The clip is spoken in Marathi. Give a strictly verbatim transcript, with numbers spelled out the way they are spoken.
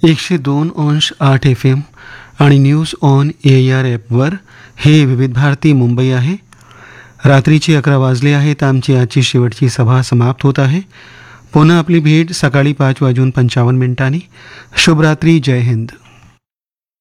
एकशे दोन अंश आठ एफ एम आणि न्यूज ऑन ए आर ॲपवर हे विविध भारती मुंबई आहे. रात्रीचे अकरा वाजले आहेत. आमची आजची शेवटची सभा समाप्त होत आहे. पुन्हा आपली भेट सकाळी पाच वाजून पंचावन्न मिनिटांनी. शुभरात्री. जय हिंद.